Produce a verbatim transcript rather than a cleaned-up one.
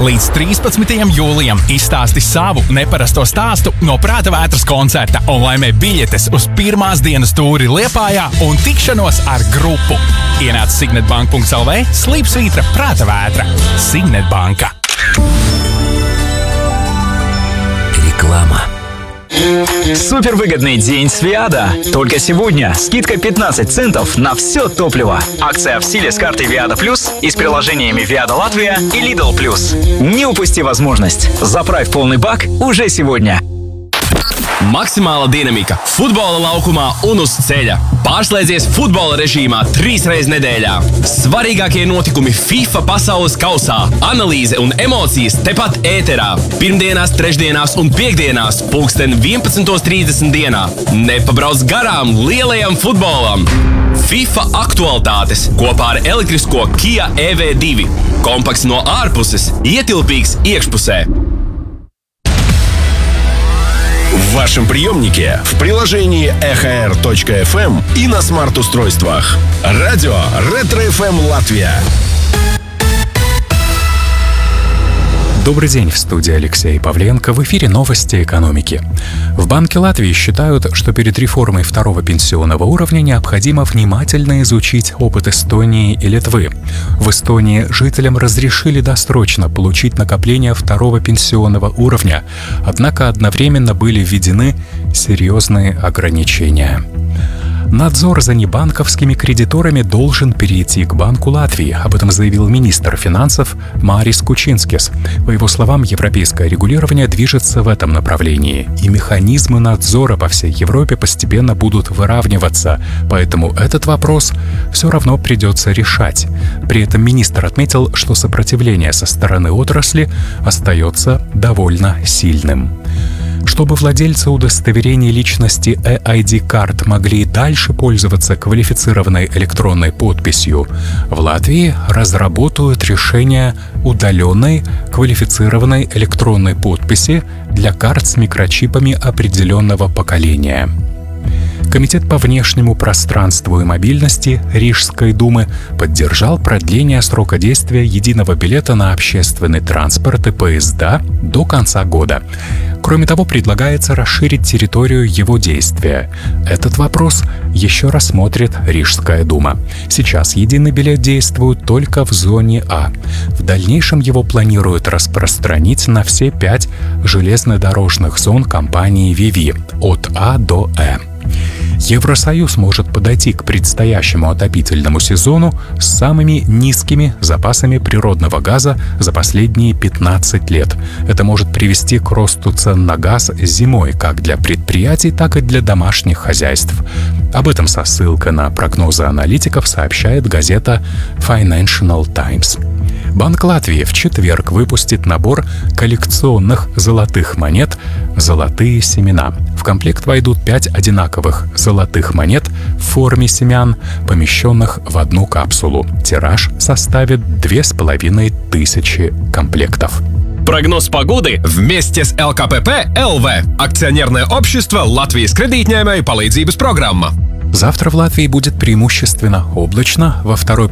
Līdz trīspadsmitajam jūlijam izstāsti savu neparasto stāstu no Prāta Vētras koncerta un laimē biļetes uz pirmās dienas tūri Liepājā un tikšanos ar grupu. Ienāc signetbank punkts el vē, slīpsvītra Prāta Vētra. Signetbanka. Реклама. Супервыгодный день с Виада. Только сегодня скидка пятнадцать центов на все топливо. Акция в силе с картой Виада Плюс и с приложениями Виада Латвия и Lidl Плюс. Не упусти возможность. Заправь полный бак уже сегодня. Maksimāla dinamika futbola laukumā un uz ceļa. Pārslēdzies futbola režīmā trīs reizes nedēļā. Svarīgākie notikumi FIFA pasaules kausā, analīze un emocijas tepat ēterā. Pirmdienās, trešdienās un piekdienās pulksten vienpadsmitos trīsdesmit dienā. Nepabrauc garām lielajam futbolam. FIFA aktualitātes kopā ar elektrisko Kia E V divi. Kompakts no ārpuses, ietilpīgs iekšpusē. В вашем приемнике, в приложении эхо эр точка эф эм и на смарт-устройствах. Радио Ретро эф эм Латвия. Добрый день, в студии Алексей Павленко. В эфире новости экономики. В Банке Латвии считают, что перед реформой второго пенсионного уровня необходимо внимательно изучить опыт Эстонии и Литвы. В Эстонии жителям разрешили досрочно получить накопление второго пенсионного уровня, однако одновременно были введены серьезные ограничения. Надзор за небанковскими кредиторами должен перейти к Банку Латвии. Об этом заявил министр финансов Марис Кучинскис. По его словам, европейское регулирование движется в этом направлении, и механизмы надзора по всей Европе постепенно будут выравниваться, поэтому этот вопрос все равно придется решать. При этом министр отметил, что сопротивление со стороны отрасли остается довольно сильным. Чтобы владельцы удостоверений личности и ай ди-карт могли и дальше пользоваться квалифицированной электронной подписью, в Латвии разработают решение удаленной квалифицированной электронной подписи для карт с микрочипами определенного поколения. Комитет по внешнему пространству и мобильности Рижской думы поддержал продление срока действия единого билета на общественный транспорт и поезда до конца года. Кроме того, предлагается расширить территорию его действия. Этот вопрос еще рассмотрит Рижская дума. Сейчас единый билет действует только в зоне А. В дальнейшем его планируют распространить на все пять железнодорожных зон компании Виви от А до Э. Евросоюз может подойти к предстоящему отопительному сезону с самыми низкими запасами природного газа за последние пятнадцать лет. Это может привести к росту цен на газ зимой как для предприятий, так и для домашних хозяйств. Об этом со ссылкой на прогнозы аналитиков сообщает газета Financial Times. Банк Латвии в четверг выпустит набор коллекционных золотых монет «Золотые семена». В комплект войдут пять одинаковых золотых монет в форме семян, помещенных в одну капсулу. Тираж составит две с половиной тысячи комплектов. Прогноз погоды вместе с эл ка пэ пэ эл вэ. Акционерное общество Латвijas kredītņēmēju palīdzības программа. Завтра в Латвии будет преимущественно облачно. Во второй